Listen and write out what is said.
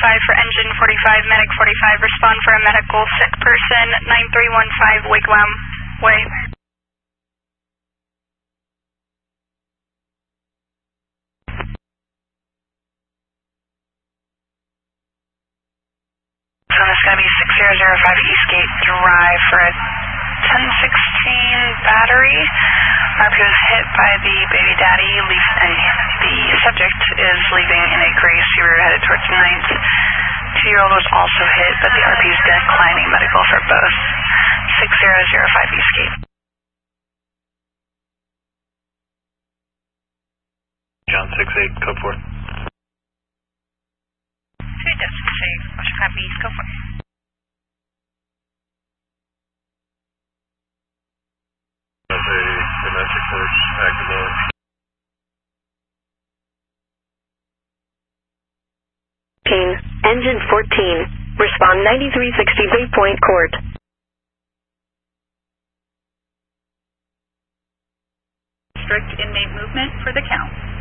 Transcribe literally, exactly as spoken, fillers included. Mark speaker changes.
Speaker 1: five for engine forty-five, medic forty-five, respond for a medical sick person, nine three one five Wigwam Way. So this is going to be six zero zero five Eastgate Drive for a ten sixteen battery. R P was hit by the baby daddy, leaf, and the subject is leaving in a gray Subaru headed towards ninth. Two-year-old was also hit, but the R P is declining medical for both. six zero zero five Eastgate.
Speaker 2: John six eight, code four.
Speaker 1: Two Destin Safe, Western Copy East, go for it.
Speaker 2: As a domestic force active load.
Speaker 3: Engine fourteen, respond ninety-three sixty Bay Point Court.
Speaker 1: Strict inmate movement for the count.